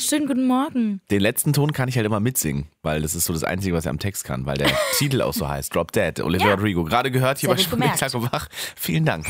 schönen guten Morgen. Den letzten Ton kann ich halt immer mitsingen, weil das ist so das Einzige, was er am Text kann, weil der Titel auch so heißt. Drop Dead, Olivia Rodrigo. Gerade gehört hier bei Stunde Tag und Wach. Vielen Dank.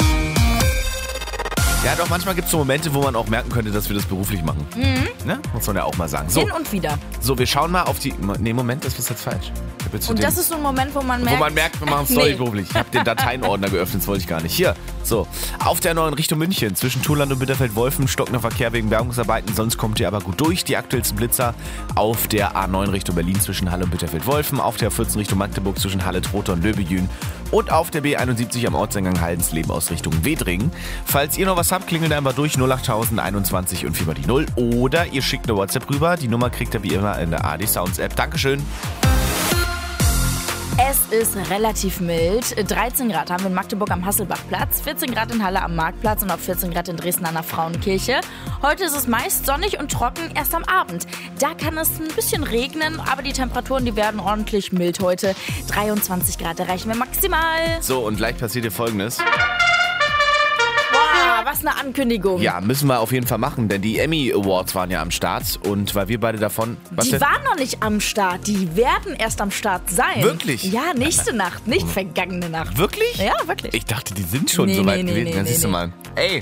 Ja, doch, manchmal gibt es so Momente, wo man auch merken könnte, dass wir das beruflich machen. Ne? Muss man ja auch mal sagen. So, Hin und wieder. so, wir schauen mal auf die... Nee, Moment, das ist jetzt falsch. Und das ist so ein Moment, wo man merkt... wir machen es nicht beruflich. Ich habe den Dateienordner geöffnet, das wollte ich gar nicht. Hier, so. Auf der neuen Richtung München, zwischen Thuland und Bitterfeld-Wolfen, stockender Verkehr wegen Bergungsarbeiten. Sonst kommt ihr aber gut durch. Die aktuellsten Blitzer auf der A9 Richtung Berlin zwischen Halle und Bitterfeld-Wolfen. Auf der A14 Richtung Magdeburg zwischen Halle, Trotha und Löbejün. Und auf der B71 am Ortseingang Haldensleben aus Richtung Wedringen. Falls ihr noch was habt, klingelt einfach durch 08000 21 und 4 mal die 0. Oder ihr schickt eine WhatsApp rüber. Die Nummer kriegt ihr wie immer in der AD Sounds App. Dankeschön. Es ist relativ mild. 13 Grad haben wir in Magdeburg am Hasselbachplatz, 14 Grad in Halle am Marktplatz und auch 14 Grad in Dresden an der Frauenkirche. Heute ist es meist sonnig und trocken, erst am Abend. Da kann es ein bisschen regnen, aber die Temperaturen, die werden ordentlich mild heute. 23 Grad erreichen wir maximal. So, und gleich passiert hier Folgendes. Wow, was eine Ankündigung. Ja, müssen wir auf jeden Fall machen, denn die Emmy Awards waren ja am Start und weil wir beide davon... Die waren noch nicht am Start, die werden erst am Start sein. Wirklich? Ja, nächste Nacht, nicht vergangene Nacht. Wirklich? Ja, wirklich. Ich dachte, die sind schon so weit gewesen. Dann siehst du mal. Ey.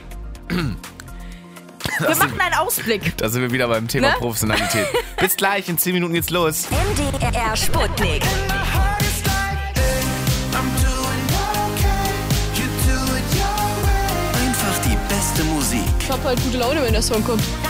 Wir machen einen Ausblick. Da sind wir wieder beim Thema Professionalität. Bis gleich, in 10 Minuten geht's los. MDR Sputnik. Einfach die beste Musik. Ich hab halt gute Laune, wenn der Song kommt.